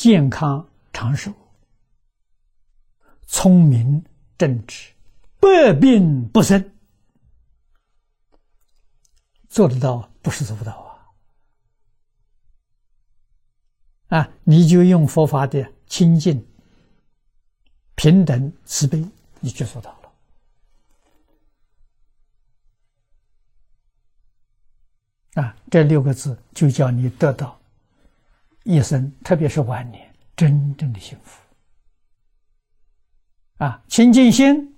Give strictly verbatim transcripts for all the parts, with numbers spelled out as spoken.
健康长寿，聪明正直，百病不生。做得到不是做不到啊！啊，你就用佛法的清净、平等、慈悲，你就做到了。啊，这六个字就叫你得到一生，特别是晚年真正的幸福。啊，清净心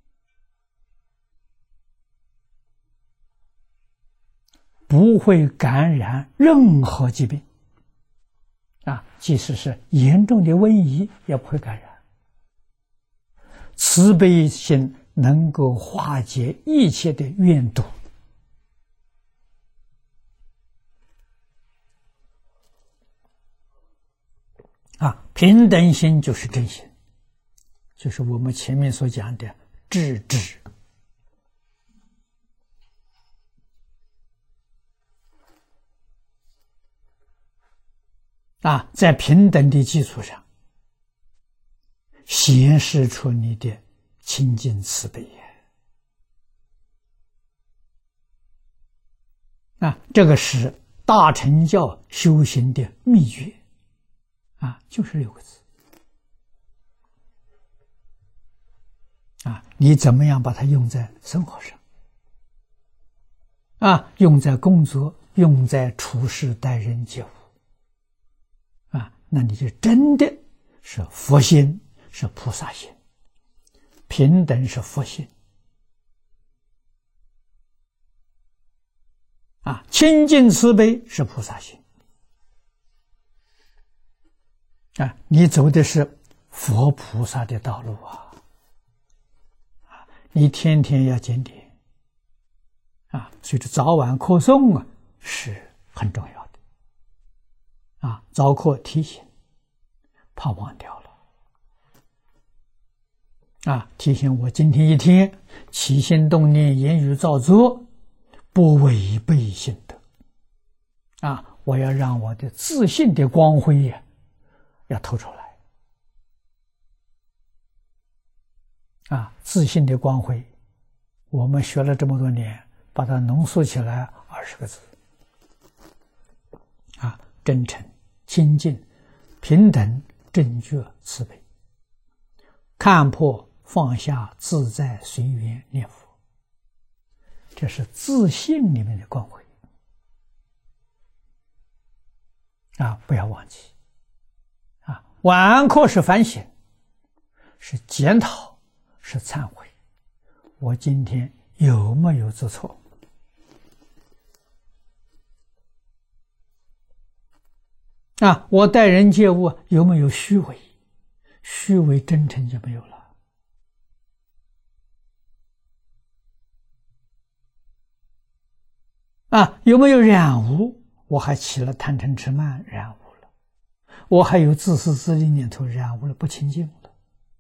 不会感染任何疾病，啊，即使是严重的瘟疫也不会感染。慈悲心能够化解一切的怨毒。啊，平等心就是真心，就是我们前面所讲的智智。啊，在平等的基础上，显示出你的清净慈悲呀！啊，这个是大乘教修行的秘诀，啊，就是六个字。啊，你怎么样把它用在生活上？啊，用在工作，用在处事待人接物。那你就真的是佛心，是菩萨心。平等是佛心，啊，清净慈悲是菩萨心，啊，你走的是佛菩萨的道路啊，啊，你天天要检点，啊，所以这早晚课诵啊是很重要的。啊，早课提醒，怕忘掉了。啊，提醒我今天一天起心动念、言语造作，不违背心德。啊，我要让我的自信的光辉呀，要透出来。啊，自信的光辉，我们学了这么多年，把它浓缩起来二十个字。啊，真诚、清净、平等、正觉、慈悲，看破、放下、自在、随缘、念佛，这是自信里面的光辉啊！不要忘记啊！晚安课是反省，是检讨，是忏悔。我今天有没有做错？啊，我待人接物有没有虚伪？虚伪真诚就没有了。啊，有没有染污？我还起了贪嗔痴慢，染污了；我还有自私自利念头，染污了，不清净了。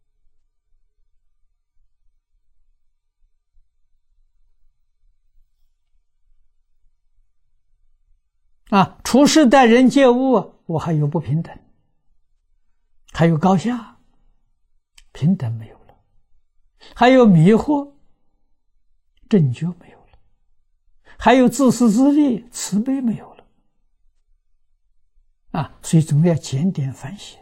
啊，处事待人接物，我还有不平等，还有高下，平等没有了，还有迷惑，正觉没有了，还有自私自利，慈悲没有了。啊，所以总要检点反省。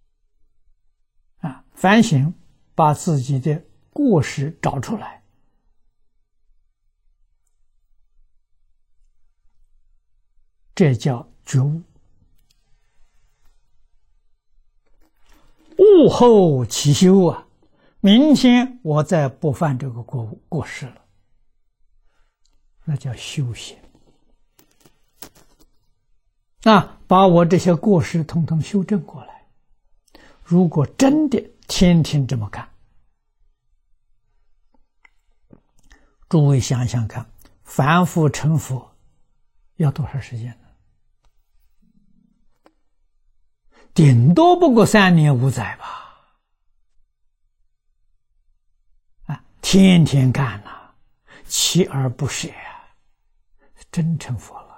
啊，反省，把自己的过失找出来。这叫觉悟。悟后起修啊，明天我再不犯这个过过失了，那叫修行。啊，把我这些过失统统修正过来。如果真的天天这么干，诸位想想看，凡夫成佛要多少时间呢？顶多不过三年五载吧。啊，天天干呐、啊，锲而不舍啊，真成佛了。